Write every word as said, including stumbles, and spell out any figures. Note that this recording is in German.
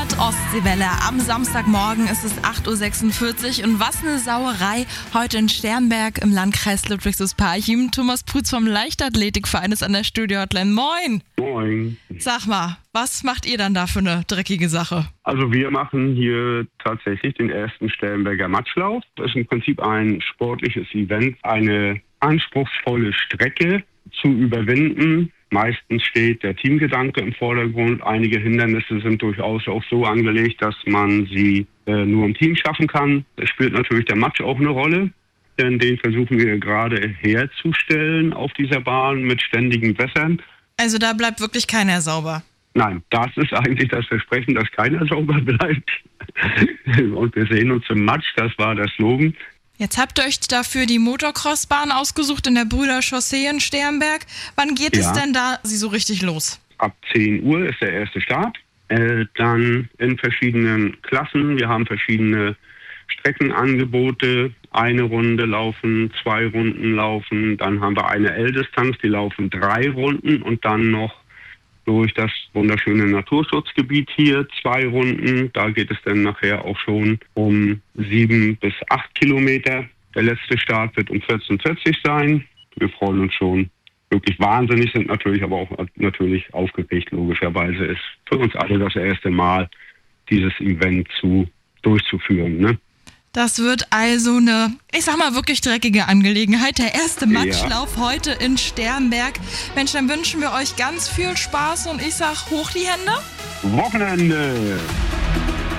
Nord-Ostsee-Welle. Am Samstagmorgen ist es acht Uhr sechsundvierzig und was eine Sauerei. Heute in Sternberg im Landkreis Ludwigsparchim. Thomas Prütz vom Leichtathletikverein ist an der Studio-Hotline. Moin! Moin! Sag mal, was macht ihr dann da für eine dreckige Sache? Also wir machen hier tatsächlich den ersten Sternberger Matschlauf. Das ist im Prinzip ein sportliches Event, eine anspruchsvolle Strecke zu überwinden. Meistens steht der Teamgedanke im Vordergrund. Einige Hindernisse sind durchaus auch so angelegt, dass man sie äh, nur im Team schaffen kann. Es spielt natürlich der Matsch auch eine Rolle, denn den versuchen wir gerade herzustellen auf dieser Bahn mit ständigen Wässern. Also da bleibt wirklich keiner sauber? Nein, das ist eigentlich das Versprechen, dass keiner sauber bleibt. Und wir sehen uns im Matsch, das war der Slogan. Jetzt habt ihr euch dafür die Motocross-Bahn ausgesucht in der Brüder-Chaussee in Sternberg. Wann geht Ja. es denn da sie so richtig los? Ab zehn Uhr ist der erste Start. Äh, dann in verschiedenen Klassen. Wir haben verschiedene Streckenangebote. Eine Runde laufen, zwei Runden laufen. Dann haben wir eine L-Distanz, die laufen drei Runden. Und dann noch durch das wunderschöne Naturschutzgebiet hier zwei Runden. Da geht es dann nachher auch schon um sieben bis acht Kilometer. Der letzte Start wird um vierzehn Uhr vierzig sein. Wir freuen uns schon. Wirklich wahnsinnig, sind natürlich aber auch natürlich aufgeregt, logischerweise. Ist für uns alle das erste Mal, dieses Event zu durchzuführen, ne? Das wird also eine, ich sag mal, wirklich dreckige Angelegenheit. Der erste Matschlauf ja. heute in Sternberg. Mensch, dann wünschen wir euch ganz viel Spaß und ich sag, hoch die Hände. Wochenende!